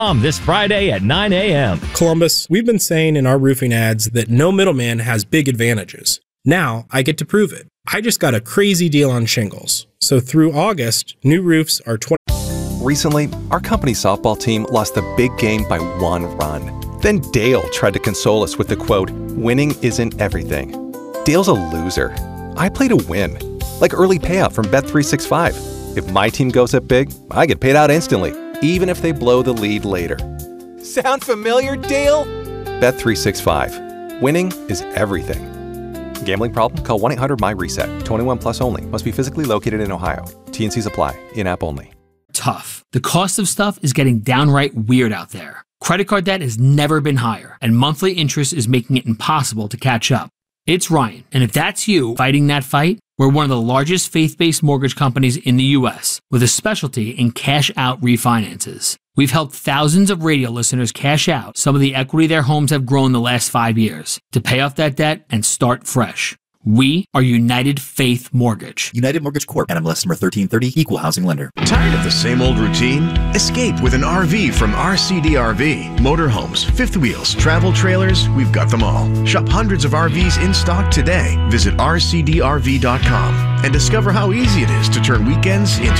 This Friday at 9 a.m. Columbus, we've been saying in our roofing ads that no middleman has big advantages. Now I get to prove it. I just got a crazy deal on shingles. So through August, new roofs are Recently, our company softball team lost the big game by 1 run. Then Dale tried to console us with the quote, "Winning isn't everything." Dale's a loser. I play to win. Like early payout from Bet365. If my team goes up big, I get paid out instantly, even if they blow the lead later. Sound familiar, Dale? Bet365. Winning is everything. Gambling problem? Call 1-800-MY-RESET. 21 plus only. Must be physically located in Ohio. T&Cs apply. In-app only. Tough. The cost of stuff is getting downright weird out there. Credit card debt has never been higher, and monthly interest is making it impossible to catch up. It's Ryan, and if that's you fighting that fight, we're one of the largest faith-based mortgage companies in the U.S. with a specialty in cash-out refinances. We've helped thousands of radio listeners cash out some of the equity their homes have grown the last 5 years to pay off that debt and start fresh. We are United Faith Mortgage. United Mortgage Corp. NMLS number 1330, Equal Housing Lender. Tired of the same old routine? Escape with an RV from RCDRV. Motorhomes, fifth wheels, travel trailers, we've got them all. Shop hundreds of RVs in stock today. Visit rcdrv.com and discover how easy it is to turn weekends into